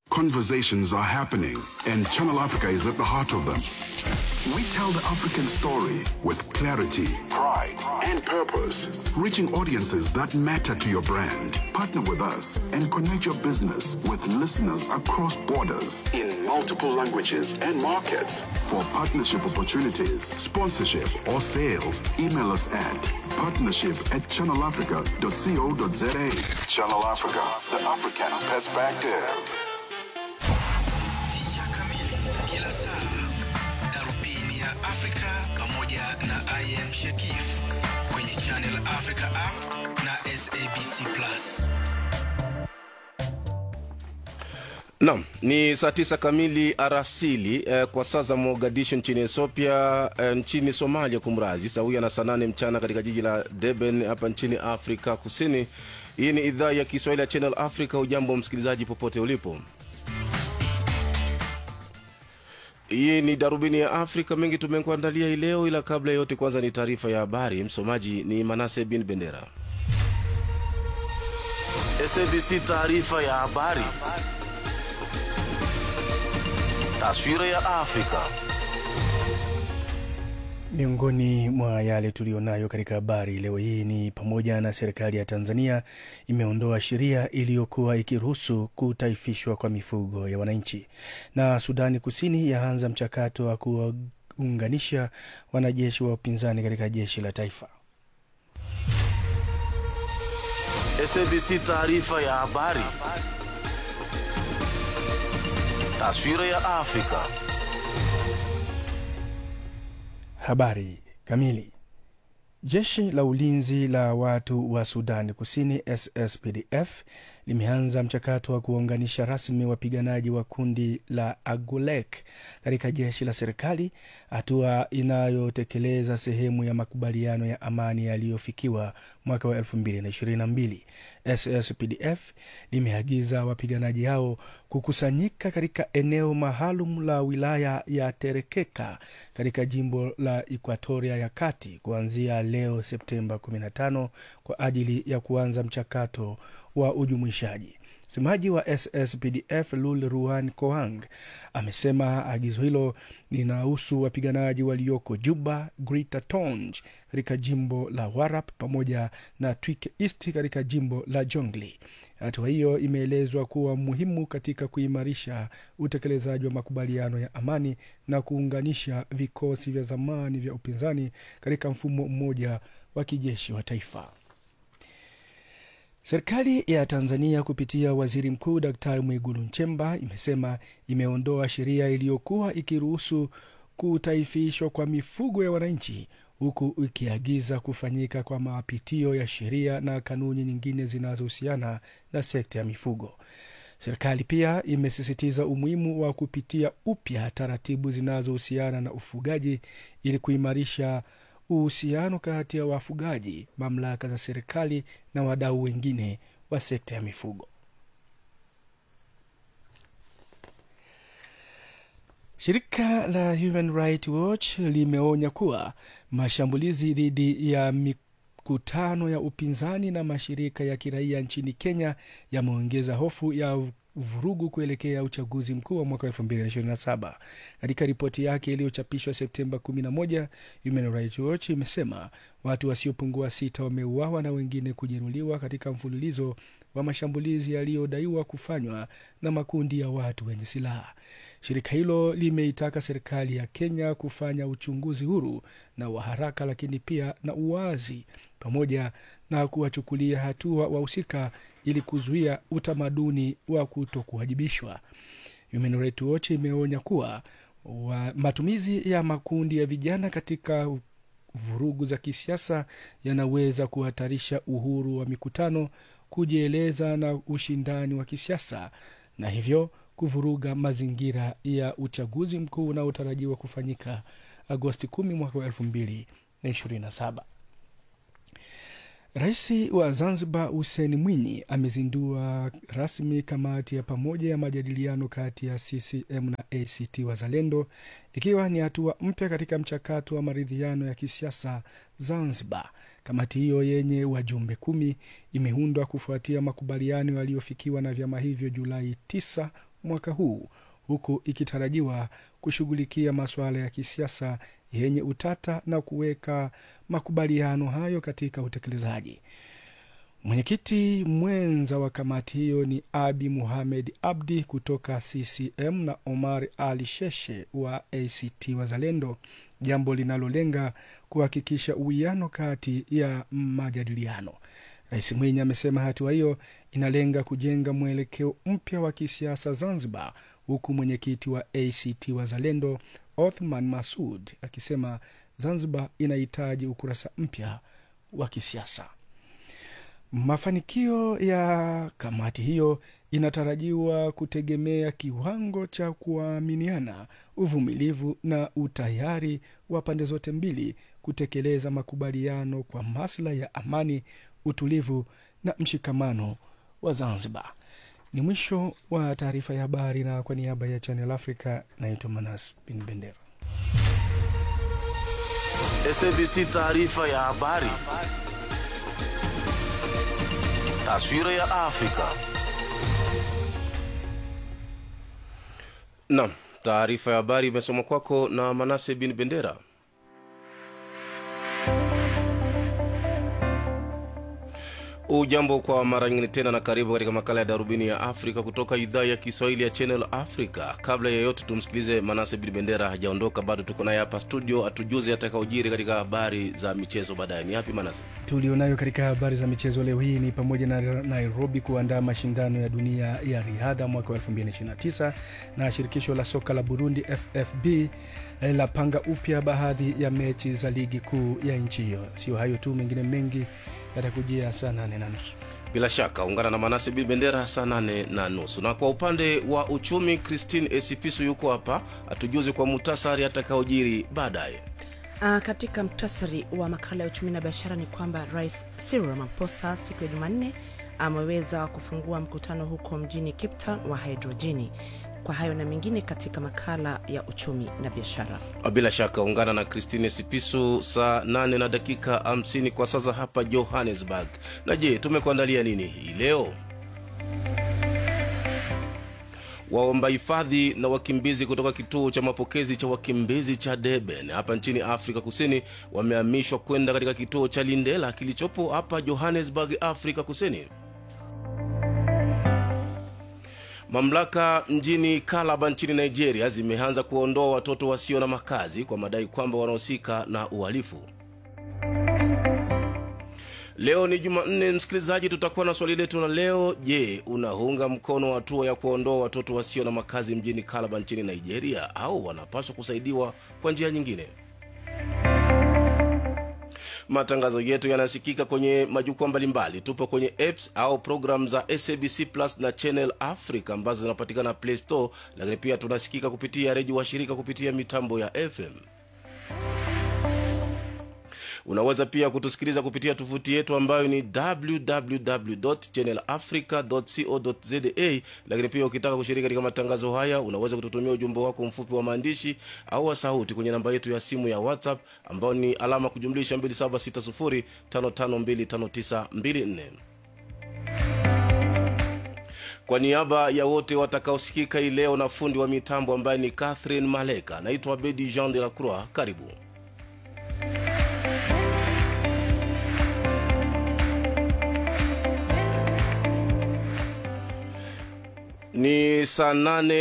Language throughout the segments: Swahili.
Conversations are happening, and Channel Africa is at the heart of them. We tell the African story with clarity, pride, and purpose, reaching audiences that matter to your brand. Partner with us and connect your business with listeners across borders in multiple languages and markets. For partnership opportunities, sponsorship, or sales, email us at partnership@channelafrica.co.za. Channel Africa, the African perspective. Kila saa, darubini ya Afrika pamoja na IM Shakif kwenye Channel Africa app na SABC Plus. Naam, ni saa 9 kamili arasili kwa saa za Mogadishu nchini Ethiopia, nchini Somalia kumrazi, sawia na saa 8 mchana katika jiji la Durban hapa nchini Afrika Kusini. Hii ni idhaa ya Kiswahili ya Channel Africa. Ujambo msikilizaji popote ulipo. Hii ni darubini ya Afrika, mengi tumekuandalia hii leo, ila kabla yote kwanza ni taarifa ya habari. Msomaji ni Manase bin Bendera. SABC taarifa ya habari. Taswira ya Afrika. Miongoni mwa yale tulionayo katika habari leo hii ni pamoja na serikali ya Tanzania imeondoa sheria iliyokuwa ikiruhusu kutaifishwa kwa mifugo ya wananchi, na Sudani Kusini yaanza mchakato wa kuunganisha wanajeshi wa upinzani katika jeshi la taifa. SABC taarifa ya habari. Taswira ya Afrika. Habari kamili. Jeshi la ulinzi la watu wa Sudani Kusini SSPDF limeanza mchakato wa kuunganisha rasmi wapiganaji wa kundi la Agulek katika jeshi la serikali, hatua inayotekeleza sehemu ya makubaliano ya amani yaliyofikiwa mwaka wa 2022. SSPDF limeagiza wapiganaji hao kukusanyika katika eneo maalum la wilaya ya Terekeka katika jimbo la Equatoria ya Kati kuanzia leo Septemba 15 kwa ajili ya kuanza mchakato wa ujumuishaji. Msemaji wa SSPDF Lul Ruan Koang amesema agizo hilo linahusu wapiganaji walioko Juba, Greater Tonj katika jimbo la Warrap pamoja na Twike East katika jimbo la Jonglei. Hatua hiyo imeelezwa kuwa muhimu katika kuimarisha utekelezaji wa makubaliano ya amani na kuunganisha vikosi vya zamani vya upinzani katika mfumo mmoja wa kijeshi wa taifa. Serikali ya Tanzania kupitia Waziri Mkuu Daktari Mwigulu Nchemba imesema imeondoa sheria iliyokuwa ikiruhusu kutaifishwa kwa mifugo ya wananchi, huku ikiagiza kufanyika kwa mapitio ya sheria na kanuni nyingine zinazohusiana na sekta ya mifugo. Serikali pia imesisitiza umuhimu wa kupitia upya taratibu zinazohusiana na ufugaji ili kuimarisha uhusiano kati ya wafugaji, mamlaka za serikali na wadau wengine wa sekta ya mifugo. Shirika la Human Rights Watch limeonya kuwa mashambulizi dhidi ya mikutano ya upinzani na mashirika ya kiraia nchini Kenya yameongeza hofu ya vurugu kuelekea uchaguzi mkuu wa mwaka 2027. Katika ripoti yake iliyochapishwa Septemba 11, Human Rights Watch imesema watu wasiopungua 6 wameuawa na wengine kujeruhiwa katika mfululizo wa mashambulizi yaliyodaiwa kufanywa na makundi ya watu wenye silaha. Shirika hilo limeitaka serikali ya Kenya kufanya uchunguzi huru na wa haraka, lakini pia na uwazi, pamoja na kuwachukulia hatua wahusika ili kuzuia utamaduni wa kutokuwajibishwa. Human Rights Watch imeonya kuwa matumizi ya makundi ya vijana katika vurugu za kisiasa yanaweza kuhatarisha uhuru wa mikutano, kujieleza na ushindani wa kisiasa, na hivyo kuvuruga mazingira ya uchaguzi mkuu unaotarajiwa kufanyika Agosti 10 mwaka 2027. Rais wa Zanzibar Hussein Mwinyi amezindua rasmi kamati ya pamoja ya majadiliano kati ya CCM na ACT Wazalendo, ikiwa ni hatua mpya katika mchakato wa maridhiano ya kisiasa Zanzibar. Kamati hiyo yenye wajumbe 10 imeundwa kufuatia makubaliano yaliyofikiwa na vyama hivyo Julai 9 mwaka huu, huku ikitarajiwa kushughulikia masuala ya kisiasa yenye utata na kuweka makubaliano hayo katika utekelezaji. Mwenyekiti mwenza wa kamati hiyo ni Abi Mohamed Abdi kutoka CCM na Omar Ali Sheshe wa ACT Wazalendo, jambo linalolenga kuhakikisha uwiano kati ya majadiliano. Rais Mwinyi amesema hatua hiyo inalenga kujenga mwelekeo mpya wa kisiasa Zanzibar, huku mwenyekiti wa ACT Wazalendo Othman Masoud akisema Zanzibar inahitaji ukurasa mpya wa kisiasa. Mafanikio ya kamati hiyo inatarajiwa kutegemea kiwango cha kuaminiana, uvumilivu na utayari wa pande zote mbili kutekeleza makubaliano kwa maslahi ya amani, utulivu na mshikamano wa Zanzibar. Ni mwisho wa taarifa ya habari, na kwa niaba ya Channel Africa naitwa Manas bin Bendera. SABC taarifa ya habari. Taswira ya Afrika. Naam, taarifa ya habari imesoma kwako na Manase bin Bendera. Ujambo kwa mara nyingine tena na karibu katika makala ya Darubini ya Afrika kutoka idhaa ya Kiswahili ya Channel Africa. Kabla ya yote tumsikilize Manase bin Bendera, hajaondoka bado, tuko naye hapa studio atujuze atakaojiri katika habari za michezo baadaye. Ni yapi Manase? Tulionayo katika habari za michezo leo hii ni pamoja na Nairobi kuandaa mashindano ya dunia ya riadha mwaka 2029 na shirikisho la soka la Burundi FFB la panga upya baadhi ya mechi za ligi kuu ya nchi hiyo. Sio hayo tu, mengine mengi yatakujia saa 8:30. Bila shaka ungana na Manase bin Bendera saa 8:30. Na kwa upande wa uchumi, Christine Esipisu yuko hapa atujuze kwa muhtasari atakaojiri baadaye. Katika muhtasari wa makala ya uchumi na biashara ni kwamba Rais Cyril Ramaphosa siku ya Jumanne ameweza kufungua mkutano huko mjini Cape Town wa hidrojeni. Kwa hayo na mengine katika makala ya uchumi na biashara. Bila shaka ungana na Christine Sipisu saa 8:50 kwa sasa hapa Johannesburg. Na je, tumekuandalia nini hii leo? Waomba hifadhi na wakimbizi kutoka kituo cha mapokezi cha wakimbizi cha Durban hapa nchini Afrika Kusini wamehamishwa kwenda katika kituo cha Lindela kilichopo hapa Johannesburg, Afrika Kusini. Mamlaka mjini Calabar nchini Nigeria zimeanza kuondoa watoto wasio na makazi kwa madai kwamba wanahusika na uhalifu. Leo ni Jumanne, msikilizaji, tutakuwa na swali letu la leo. Je, unaunga mkono hatua ya kuondoa watoto wasio na makazi mjini Calabar nchini Nigeria au wanapaswa kusaidiwa kwa njia nyingine? Matangazo yetu yanasikika kwenye majukwaa mbalimbali. Tupo kwenye apps au program za SABC Plus na Channel Africa ambazo zinapatikana Play Store, lakini pia tunasikika kupitia redio washirika kupitia mitambo ya FM. Unaweza pia kutusikiliza kupitia tovuti yetu ambayo ni www.channelafrica.co.za, lakini pia ukitaka kushiriki katika matangazo haya unaweza kututumia ujumbe wako mfupi wa maandishi au wa sauti kwenye namba yetu ya simu ya WhatsApp ambayo ni alama kujumlisha 2760552594. Kwa niaba ya wote watakaosikika hii leo na fundi wa mitambo ambaye ni Catherine Maleka, naitwa Bedi Jean de la Croix. Karibu. Ni saa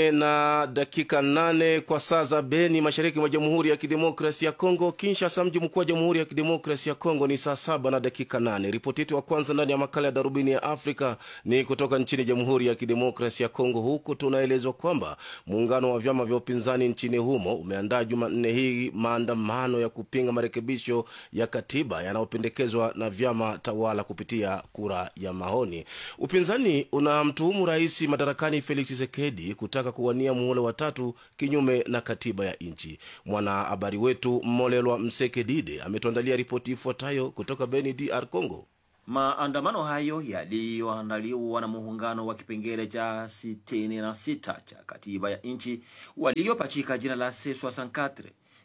8:08 kwa saa za Beni, mashariki mwa Jamhuri ya Kidemokrasia ya Kongo. Kinshasa, mji mkuu wa Jamhuri ya Kidemokrasia ya Kongo, ni saa 7:08. Ripoti yetu ya kwanza ndani ya makala ya Darubini ya Afrika ni kutoka nchini Jamhuri ya Kidemokrasia ya Kongo. Huko tunaelezwa kwamba muungano wa vyama vya upinzani nchini humo umeandaa Jumanne hii maandamano ya kupinga marekebisho ya katiba yanayopendekezwa na vyama tawala kupitia kura ya maoni. Upinzani unamtuhumu rais madarakani Felix Tshisekedi kutaka kuwania muhula wa 3 kinyume na katiba ya nchi. Mwanahabari wetu Molelwa Msekedide ametuandalia ripoti ifuatayo kutoka Beni, DR Congo. Maandamano hayo yaliyoandaliwa na muungano wa kipengele cha 66 cha katiba ya nchi waliopachika jina la C64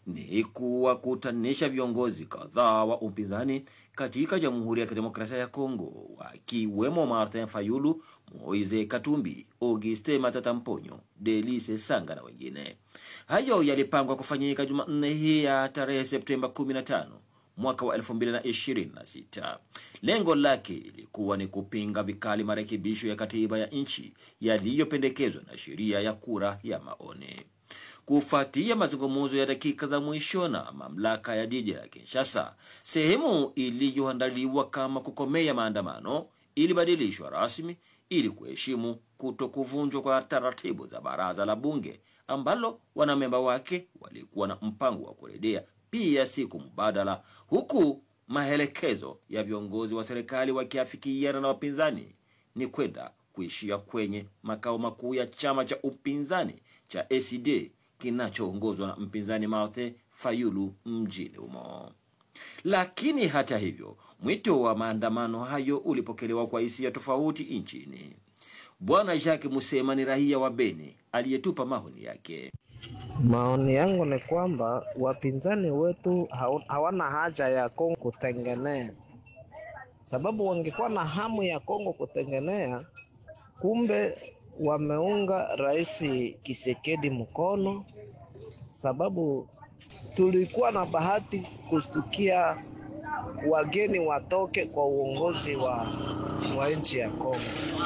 ni kuwakutanisha viongozi kadhaa wa upinzani katika Jamhuri ya Kidemokrasia ya Kongo, wakiwemo Martin Fayulu, Moise Katumbi, Auguste Matata Mponyo, Delice Sanga na wengine. Hayo yalipangwa kufanyika Jumanne hii ya tarehe Septemba 15 mwaka wa 2026. Lengo lake ilikuwa ni kupinga vikali marekebisho ya katiba ya nchi yaliyopendekezwa na sheria ya kura ya maoni. Kufuatia mazungumzo ya dakika za mwisho na mamlaka ya jiji la Kinshasa, sehemu iliyoandaliwa kama kukomea maandamano ilibadilishwa rasmi ili kuheshimu kutokuvunjwa kwa taratibu za baraza la bunge ambalo wanamemba wake walikuwa na mpango wa kurejea pia siku mbadala, huku maelekezo ya viongozi wa serikali wakiafikiana na wapinzani ni kwenda kuishia kwenye makao makuu ya chama cha upinzani cha ACD kinachoongozwa na mpinzani Martin Fayulu mjini humo. Lakini hata hivyo, mwito wa maandamano hayo ulipokelewa kwa hisia tofauti nchini. Bwana Jacques Musema ni raia wa Beni aliyetupa maoni yake. Maoni yangu ni kwamba wapinzani wetu hawana haja ya Kongo kutengenea, sababu wangekuwa na hamu ya Kongo kutengenea, kumbe wameunga Rais Kisekedi mkono, sababu tulikuwa na bahati kustukia wageni watoke kwa uongozi wa nchi ya Kongo.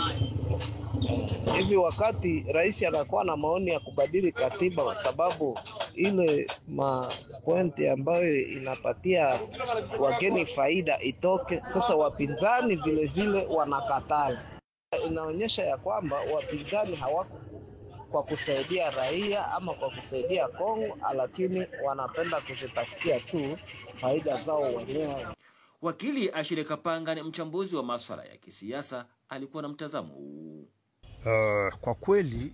Hivi wakati rais anakuwa na maoni ya kubadili katiba, kwa sababu ile pointi ambayo inapatia wageni faida itoke, sasa wapinzani vile vile wanakataa. Inaonyesha ya kwamba wapinzani hawako kwa kusaidia raia ama kwa kusaidia Kongo, lakini wanapenda kuzitafutia tu faida zao wenyewe. Wakili Ashile Kapanga ni mchambuzi wa masuala ya kisiasa, alikuwa na mtazamo huu. Kwa kweli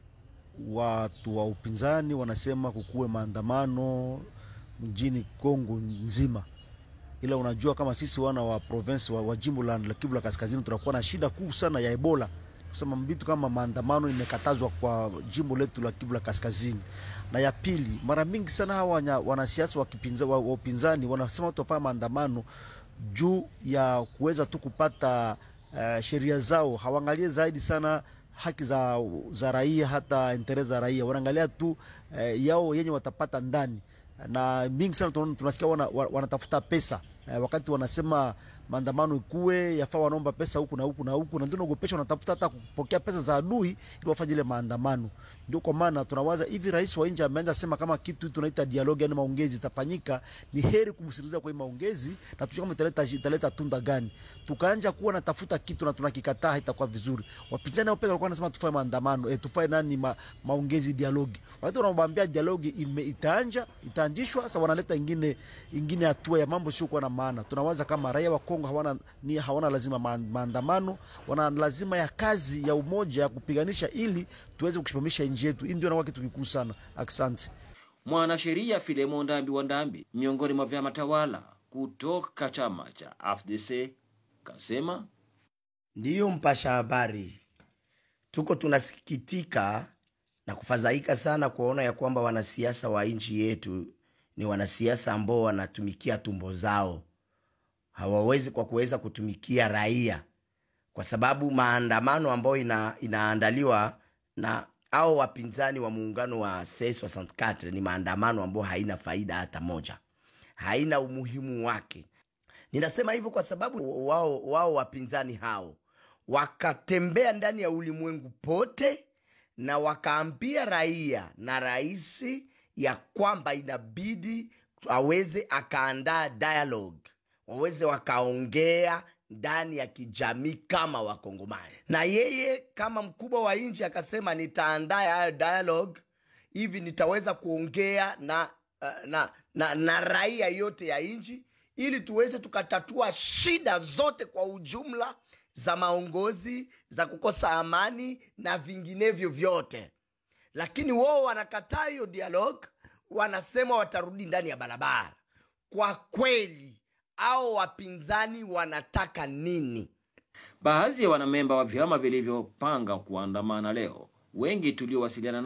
watu wa upinzani wanasema kukuwe maandamano mjini Kongo nzima, ila unajua kama sisi wana wa province wa jimbo la Kivu la Kaskazini tunakuwa na shida kubwa sana ya Ebola. Kusema mbitu kama maandamano imekatazwa kwa jimbo letu la Kivu la Kaskazini. Na ya pili, mara mingi sana hawa wanasiasa wa upinzani wanasema tutafanya maandamano juu ya kuweza tu kupata sheria zao. Hawaangalie zaidi sana haki za raia, hata interest za raia. Wanaangalia tu yao yenye watapata ndani. Na mingi sana tunasikia wanatafuta pesa. Wakati wanasema maandamano ikuwe, yafaa wanaomba pesa huku na huku na huku, na ndio nogopesha wanatafuta hata kupokea pesa za adui ili wafanye ile maandamano. Ndio kwa maana tunawaza hivi, rais wa nje ameanza sema kama kitu tunaita dialogue, yani maongezi itafanyika, ni heri kumsikiliza kwa maongezi na tujue kama italeta tunda gani. Tukaanza kuwa natafuta kitu na tunakikataa, haitakuwa vizuri. Wapinzani wao pekee walikuwa wanasema tufanye maandamano, tufanye nani maongezi dialogue. Wakati wanamwambia dialogue itaanzishwa, sasa wanaleta ingine hatua ya mambo sio kwa na maana. Tunawaza kama raia wa Kongo hawana lazima maandamano, wana lazima ya kazi ya umoja ya kupiganisha ili tuweze kusimamisha nchi yetu. Hii ndio na kitu kikuu sana. Asante. Mwanasheria Filemon Ndambi wa Ndambi, miongoni mwa vyama tawala kutoka chama cha AFDC, kasema ndiyo mpasha habari, tuko tunasikitika na kufadhaika sana kuona ya kwamba wanasiasa wa nchi yetu ni wanasiasa ambao wanatumikia tumbo zao, hawawezi kwa kuweza kutumikia raia, kwa sababu maandamano ambayo inaandaliwa na au wapinzani wa muungano wa C64 ni maandamano ambayo haina faida hata moja, haina umuhimu wake. Ninasema hivyo kwa sababu wao wapinzani hao wakatembea ndani ya ulimwengu pote na wakaambia raia na raisi ya kwamba inabidi aweze akaandaa dialogue, waweze wakaongea ndani ya kijamii kama wakongomani. Na yeye kama mkubwa wa nchi akasema nitaandaa dialogue hivi, nitaweza kuongea na raia yote ya nchi ili tuweze tukatatua shida zote kwa ujumla za maongozi, za kukosa amani na vinginevyo vyote. Lakini wao wanakataa hiyo dialogue, wanasema watarudi ndani ya barabara. Kwa kweli au wapinzani wanataka nini? Baadhi ya wanamemba wa vyama vilivyopanga kuandamana leo, wengi tuliowasiliana nao,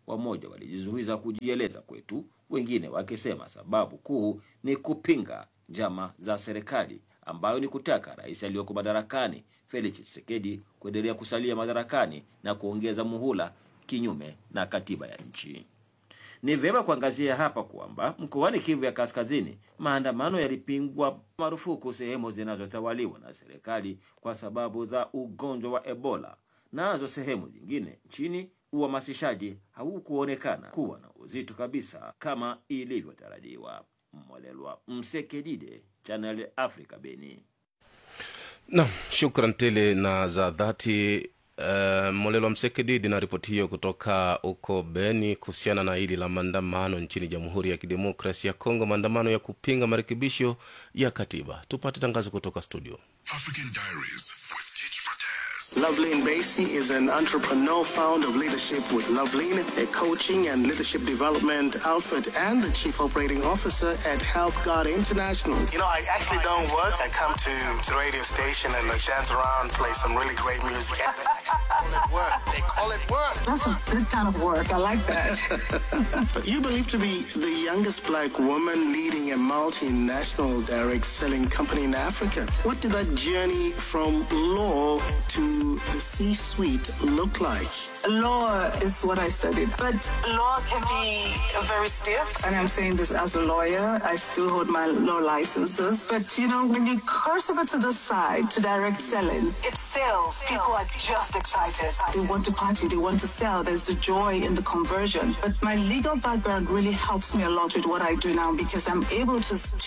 wamoja walijizuiza kujieleza kwetu, wengine wakisema sababu kuu ni kupinga njama za serikali ambayo ni kutaka rais aliyoko madarakani Felix Tshisekedi kuendelea kusalia madarakani na kuongeza muhula kinyume na katiba ya nchi. Ni vyema kuangazia hapa kwamba mkoani Kivu ya Kaskazini maandamano yalipingwa marufuku sehemu zinazotawaliwa na serikali kwa sababu za ugonjwa wa Ebola. Nazo sehemu nyingine nchini uhamasishaji haukuonekana kuwa na uzito kabisa kama ilivyotarajiwa. Mwalelwa Msekedide, Channel Africa, Beni. Na shukran tele na za dhati Molelo Msekedidi na ripoti hiyo kutoka uko Beni kuhusiana na hili la maandamano nchini Jamhuri ya Kidemokrasia ya Kongo, maandamano ya kupinga marekebisho ya katiba. Tupate tangazo kutoka studio. African Diaries with Teach Protez. Loveline Basie is an entrepreneur, founder of Leadership with Loveline, a coaching and leadership development outfit, and the chief operating officer at Health Guard International. You know, I actually don't work. I come to the radio station and I dance around, play some really great music. They call it work. That's a good kind of work. I like that. But you believe to be the youngest black woman leading a multinational direct selling company in Africa. What did that journey from law to the C-suite look like? Law is what I studied, but law can be very stiff. And I'm saying this as a lawyer. I still hold my law licenses. But, you know, when you curse over to the side to direct selling, it sells. People are just excited. They want to party. They want to sell. There's the joy in the conversion. But my legal background really helps me a lot with what I do now because I'm able to